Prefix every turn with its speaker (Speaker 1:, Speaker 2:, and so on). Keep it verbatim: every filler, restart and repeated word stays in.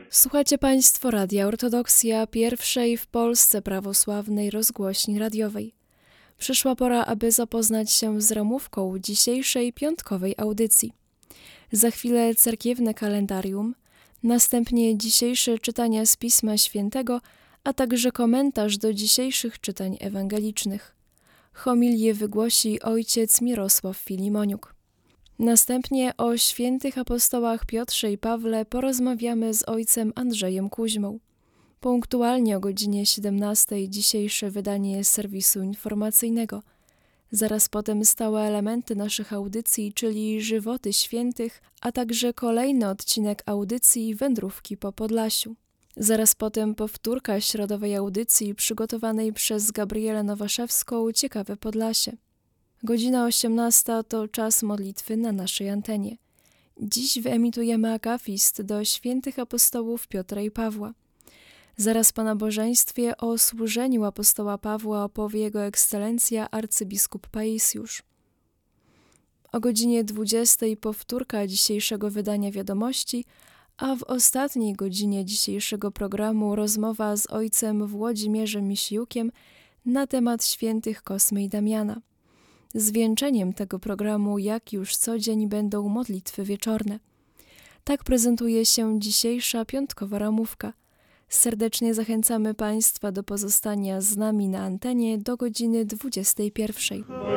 Speaker 1: Słuchacie Państwo Radia Ortodoksja, pierwszej w Polsce prawosławnej rozgłośni radiowej. Przyszła pora, aby zapoznać się z ramówką dzisiejszej piątkowej audycji. Za chwilę cerkiewne kalendarium, następnie dzisiejsze czytania z Pisma Świętego, a także komentarz do dzisiejszych czytań ewangelicznych. Homilię wygłosi ojciec Mirosław Filimoniuk. Następnie o świętych apostołach Piotrze i Pawle porozmawiamy z ojcem Andrzejem Kuźmą. Punktualnie o godzinie siedemnastej dzisiejsze wydanie serwisu informacyjnego. Zaraz potem stałe elementy naszych audycji, czyli żywoty świętych, a także kolejny odcinek audycji Wędrówki po Podlasiu. Zaraz potem powtórka środowej audycji przygotowanej przez Gabrielę Nowaszewską Ciekawe Podlasie. Godzina osiemnasta to czas modlitwy na naszej antenie. Dziś wyemitujemy akafist do świętych apostołów Piotra i Pawła. Zaraz po nabożeństwie o służeniu apostoła Pawła opowie jego ekscelencja arcybiskup Paisiusz. O godzinie dwudziestej powtórka dzisiejszego wydania wiadomości, a w ostatniej godzinie dzisiejszego programu rozmowa z ojcem Włodzimierzem Misiukiem na temat świętych Kosmy i Damiana. Zwieńczeniem tego programu, jak już co dzień, będą modlitwy wieczorne. Tak prezentuje się dzisiejsza piątkowa ramówka. Serdecznie zachęcamy Państwa do pozostania z nami na antenie do godziny dwudziestej pierwszej.